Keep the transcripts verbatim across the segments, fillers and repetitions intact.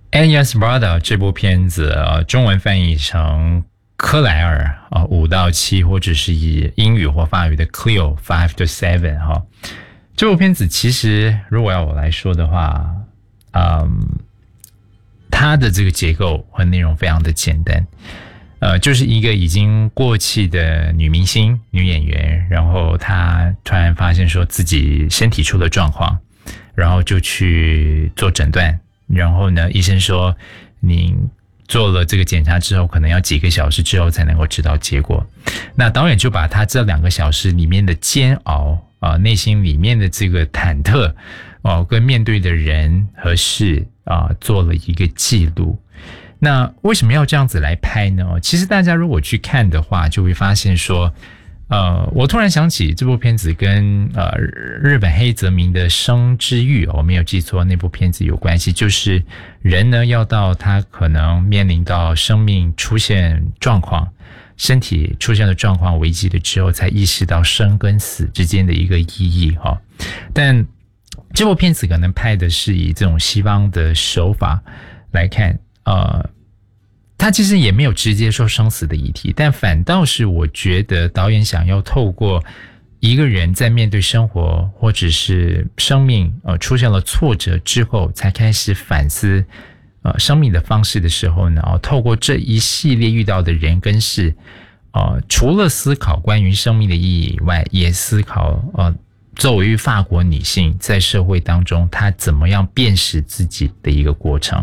Elias Brother 这部片子，呃，中文翻译成科莱尔啊，五到七，或者是以英语或法语的 Cleo five to seven 哈。这部片子其实如果要我来说的话，嗯，它的这个结构和内容非常的简单，呃，就是一个已经过气的女明星、女演员，然后她突然发现说自己身体出了状况，然后就去做诊断，然后呢，医生说你做了这个检查之后，可能要几个小时之后才能够知道结果。那导演就把他这两个小时里面的煎熬啊、呃，内心里面的这个忐忑哦、呃，跟面对的人和事啊、呃，做了一个记录。那为什么要这样子来拍呢？其实大家如果去看的话，就会发现说，呃，我突然想起这部片子跟呃日本黑泽明的《生之欲》，我没有记错，那部片子有关系，就是人呢要到他可能面临到生命出现状况，身体出现了状况危机了之后，才意识到生跟死之间的一个意义哈。但这部片子可能拍的是以这种西方的手法来看。呃，他其实也没有直接说生死的议题，但反倒是我觉得导演想要透过一个人在面对生活或者是生命呃出现了挫折之后，才开始反思呃生命的方式的时候呢，哦，透过这一系列遇到的人跟事，呃，除了思考关于生命的意义以外，也思考呃作为法国女性在社会当中她怎么样辨识自己的一个过程。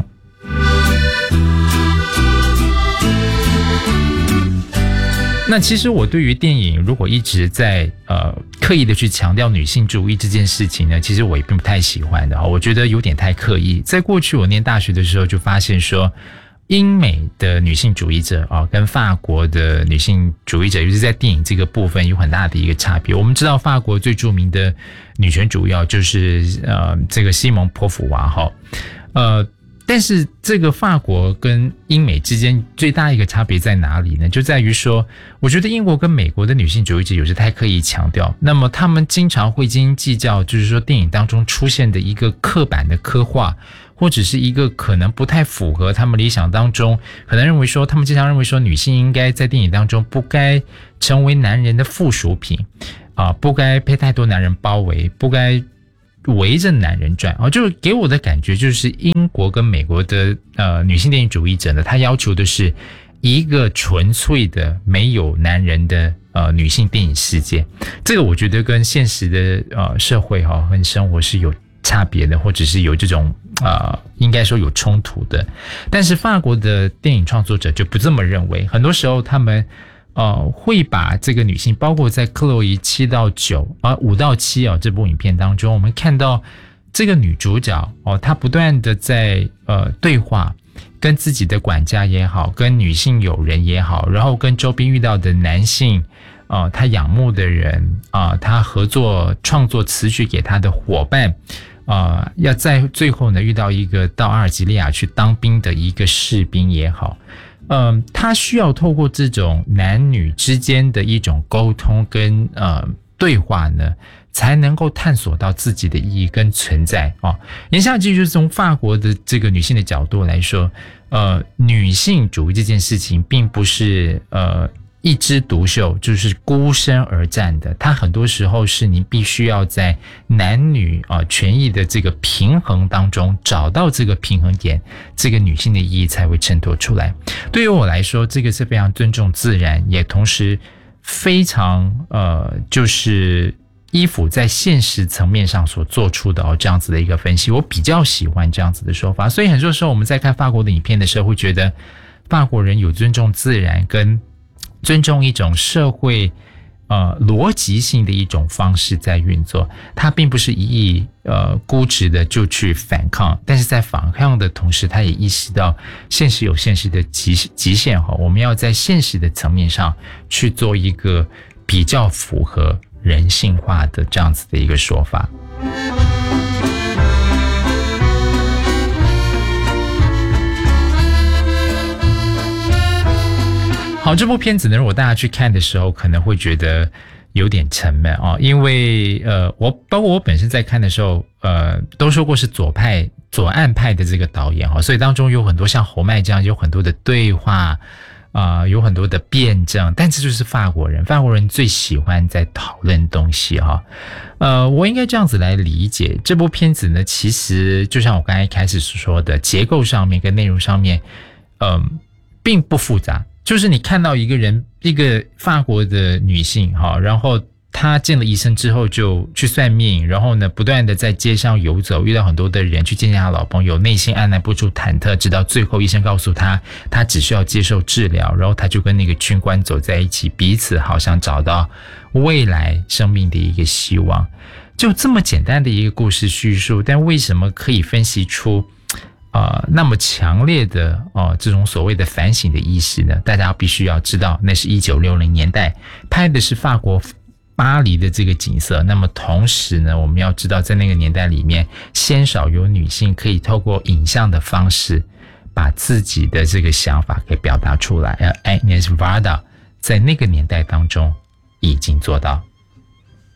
那其实我对于电影如果一直在呃刻意的去强调女性主义这件事情呢，其实我也并不太喜欢的，我觉得有点太刻意。在过去我念大学的时候就发现说，英美的女性主义者啊，跟法国的女性主义者，尤其在电影这个部分有很大的一个差别。我们知道法国最著名的女权主义啊，就是呃这个西蒙波伏娃哈，呃。但是这个法国跟英美之间最大一个差别在哪里呢？就在于说，我觉得英国跟美国的女性主义者有时太刻意强调，那么他们经常会斤斤计较，就是说电影当中出现的一个刻板的刻画，或者是一个可能不太符合他们理想当中，可能认为说，他们经常认为说，女性应该在电影当中不该成为男人的附属品啊、呃，不该被太多男人包围，不该围着男人转啊，就给我的感觉就是英国跟美国的呃女性电影主义者呢，她要求的是一个纯粹的没有男人的呃女性电影世界。这个我觉得跟现实的呃社会哈、哦、跟生活是有差别的，或者是有这种呃应该说有冲突的。但是法国的电影创作者就不这么认为，很多时候他们。呃，会把这个女性，包括在克洛伊七到九啊五到七啊这部影片当中，我们看到这个女主角哦，她不断的在呃对话，跟自己的管家也好，跟女性友人也好，然后跟周边遇到的男性啊、呃，她仰慕的人啊、呃，她合作创作词曲给她的伙伴啊、呃，要在最后呢遇到一个到阿尔及利亚去当兵的一个士兵也好。嗯，他需要透过这种男女之间的一种沟通跟呃对话呢，才能够探索到自己的意义跟存在哦。言下之意就是从法国的这个女性的角度来说，呃，女性主义这件事情并不是呃一枝独秀，就是孤身而战的。它很多时候是你必须要在男女啊、呃、权益的这个平衡当中找到这个平衡点，这个女性的意义才会衬托出来。对于我来说，这个是非常尊重自然，也同时非常呃就是依附在现实层面上所做出的哦这样子的一个分析，我比较喜欢这样子的说法。所以很多时候我们在看法国的影片的时候，会觉得法国人有尊重自然跟尊重一种社会呃逻辑性的一种方式在运作，它并不是一意呃固执的就去反抗，但是在反抗的同时，他也意识到现实有现实的极极限哈，我们要在现实的层面上去做一个比较符合人性化的这样子的一个说法。好，这部片子呢，如果大家去看的时候，可能会觉得有点沉闷啊、哦，因为呃，我包括我本身在看的时候，呃，都说过是左派、左岸派的这个导演哈、哦，所以当中有很多像侯麦这样有很多的对话啊、呃，有很多的辩证，但这就是法国人，法国人最喜欢在讨论东西哈、哦。呃，我应该这样子来理解这部片子呢，其实就像我刚才开始所说的，结构上面跟内容上面，嗯、呃，并不复杂。就是你看到一个人，一个法国的女性哈，然后她见了医生之后就去算命，然后呢不断的在街上游走，遇到很多的人去见见她老朋友，内心按捺不住忐忑，直到最后医生告诉她，她只需要接受治疗，然后她就跟那个军官走在一起，彼此好像找到未来生命的一个希望。就这么简单的一个故事叙述，但为什么可以分析出呃，那么强烈的哦、呃，这种所谓的反省的意识呢？大家必须要知道，那是一九六零年代拍的是法国巴黎的这个景色。那么同时呢，我们要知道，在那个年代里面，鲜少有女性可以透过影像的方式，把自己的这个想法给表达出来。而 Agnes Varda 在那个年代当中已经做到。